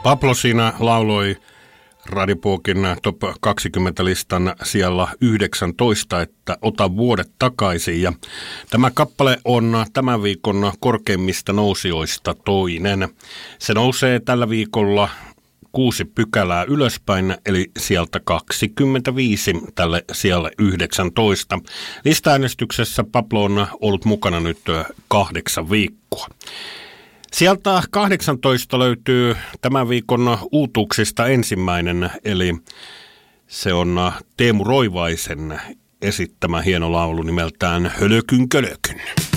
Pablo siinä lauloi Radiopokin Top 20-listan siellä 19, että ota vuodet takaisin. Ja tämä kappale on tämän viikon korkeimmista nousijoista toinen. Se nousee tällä viikolla 6 pykälää ylöspäin, eli sieltä 25 tälle siellä 19. Listaäänestyksessä Pablo on ollut mukana nyt 8 viikkoa. Sieltä 18 löytyy tämän viikon uutuuksista ensimmäinen, eli se on Teemu Roivaisen esittämä hieno laulu nimeltään Hölökyn kölökyn.